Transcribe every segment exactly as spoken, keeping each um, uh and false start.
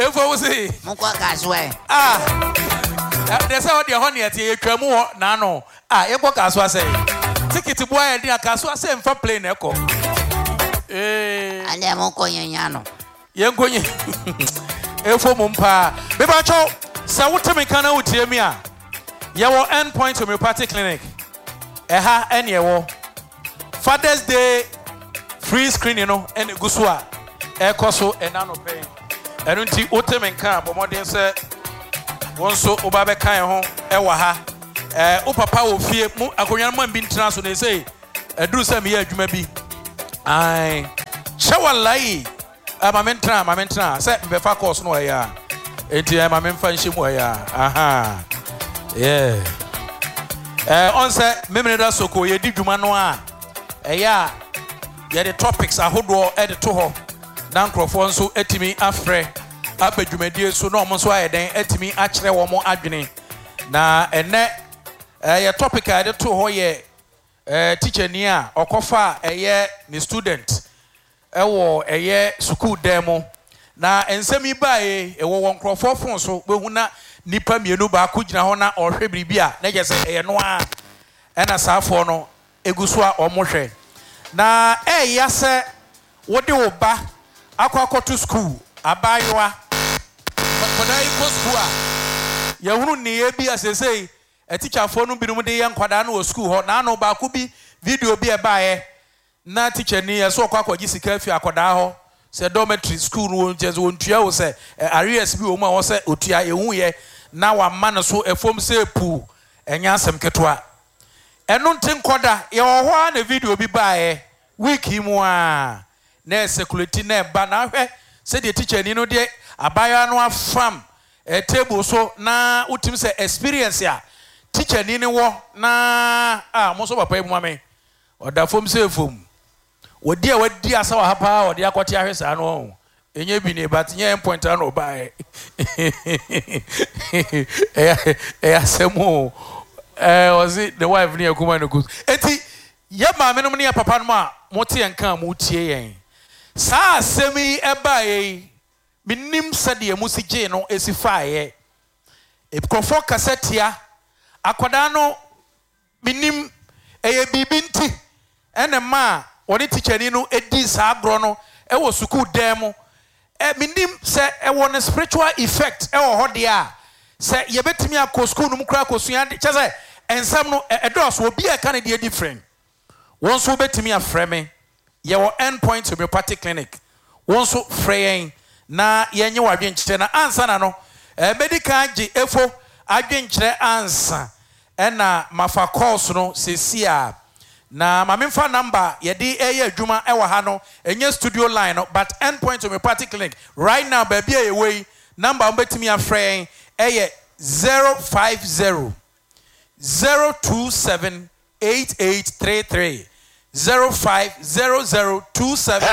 If I was a Mukwa ah, there's how the honey at a cremo, nano. Ah, you walk as was say. Ticket to boy and dear Casua same for plain echo. Eh, and then Moko Yano. Young Queen. If for Mumpa, Bebacho, Sawutamikana would hear me. Your end point homeopathic clinic. Eha, and your Father's Day free screen, you know, and Gusua, Ecoso, and Nano Pay. And until Utem and Camp, or more than say, one so Obabe Kayan, Ewaha, eh, Upapa will fear, a Korean man being transferred, they say, a do some here, you may be. I shower lie. I'm a mentra, my mentra, set before course no ya. Enti I'm a menfanship waya. Aha. Yeah. Eh, on set, Memeda Soko, ye did you manoa. Eh, yeah. Yeah, the topics are hoodwo at the toho. Dancrophone so etimi afre. Abe Jumedi so no monswa then etimi actually one more adwene. Na ene eh topic I the toho ye eh teacher nia okofa eh ni student. Ewo eye school demo na ensemi bae ewo won crofo fon so we huna nipa mienu ba ko gina ho na ohwe biribia na je se eye no a e na saafo no eguso a omohwe na e ya se wode wo ba akwa to school abayoa koda iko school a ye hunu ne ye bi asesei e teacher fo no binom de ye nkwada na wo school ho na no ba ko bi video bi e bae na teacher ni so kwa kwa gisika fi akoda ho se dormitory school no nje so ntua wo se areas bi wo ma wo se otua ehu ye na wa ma no so efom se pu enya asem ketwa eno ntin koda ye wo ho na video bi bae week mu a na security na ba na hwe se de teacher ni no de abaya no afam e table so na utim se experience ya teacher ni ni wo na ah mo so papa mu ame oda fom se fom wodi a wadi asa wa hapa wodi akwati ahwesa no enye bi ne but nye point no ba e e asemo eh was it the wife near kuma no good enti ye ma me no ne papa no a mote enka mo tie yen sa asemi e ba e minim sade musije no esifa ye e krofo kasetia akoda no minim eye bibinti ene ma woni teacher ni no edi sa agro no e wo school demo e minim se e won spiritual effect e wo hode a se ye betimi akọ school no mkra akosua de chese ensam no e dos obi e kan de different won so betimi afreme ye wo end point homeopathic clinic won so freyen na ye nye wadwenkyere na ansa na no e medical gi efo adwenkyere ansa e na mafa course no sesia na mamimfa number yedi eye adwuma e wa ha no enye studio line no but end point homeopathic clinic right now baby e wey number ombetimi afren eye zero five zero zero two seven eight eight three three zero five zero zero two seven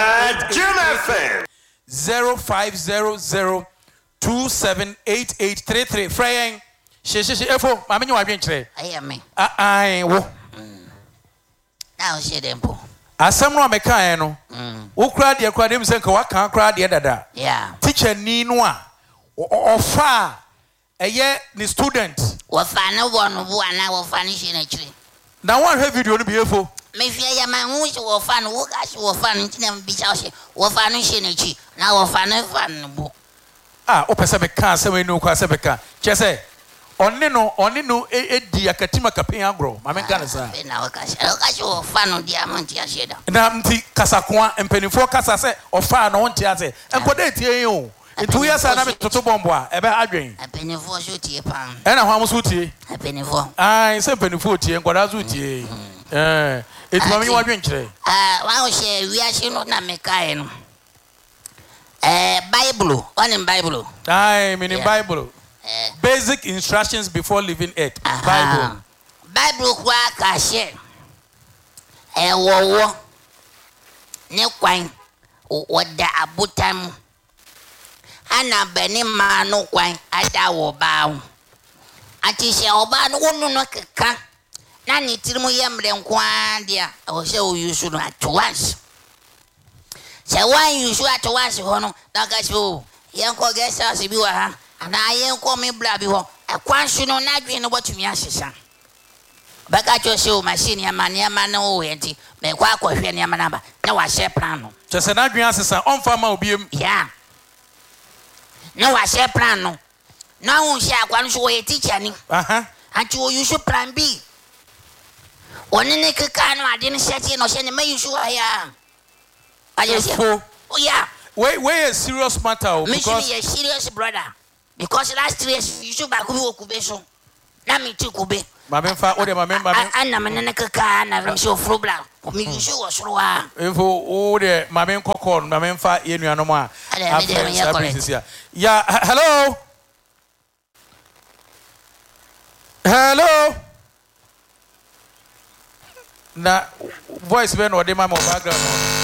zero five zero zero two seven eight eight three three fraying she she efo mamenye wadwenkyere ayame ah ai wo now she dempo asem no ameka en no wo kura de kura dem se nka waka kura de dada yeah teacher ni no a ofa eye ni student wo fa na wo no bo ana wo fa ni she na chire na one heavy video no be efo me fia ya ma hu she wo fa no wo ga she wo fa no ntina bi cha she wo fa no she na chi na wo fa na fa no bo ah o pese be ka asem enu kwa se be ka chese oni no oni no edi akatima kapen agro ma me ka nsa na wo ka she wo ka she wo fa no diamond ya she da na mti kasakoa empanifo kasa se ofa no wonte ase enkoda etie yin o etu ya sa na me toto bombo a ebe adwen empanifo so tie pan e na ho amuso tie empanifo ai se empanifo tie enkoda so tie eh etu ma me wadwen kire ah wa o she wi a she no na me kai no eh bible on in bible ai me in bible basic instructions before leaving earth bible bible kwa ka she e wo wo ne kwan o da abutam ana beni ma no kwan ada wo ba ho ati she oba no wonu no keka na ni tirimu yemre nkwa dia o she o yusu no at once se wan yusu at once ho no daga she o Yanko guess us if you are, and I ain't call me blabby. A quantion no not being what to me as back at your show, my senior man, your man, no, auntie, make walk with any manaba. No, I share plano. Just an adrian on farmer will be. Yeah. No, I share plano. No one shall one show a teacher. Uh huh. And you should plan B. One in a can, I didn't set in or send a mail, you sure I am. I just oh, yeah. Wait, wait, a serious matter. Because a serious brother. Because last year you should back who could be so. Let me to Kube. Mamma, what am I member? And I'm in a can, I'm so frubla. Me, you sure, so ah. If all the Mamma Cocorn, Mamma Fa, in your normal. Yeah, hello. Hello. Na voice ben or the mama background.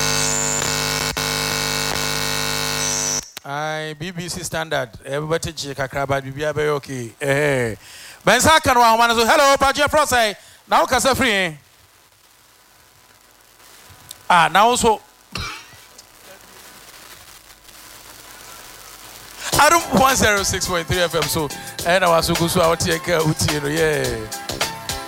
I B B C standard. Everybody check akraba bibia be okay. Eh. Ben sakan wa man so hello Paje Frosai. Now kasa free. Ah, now so Adam one oh six point three F M so and I was so good so out here uti no yeah.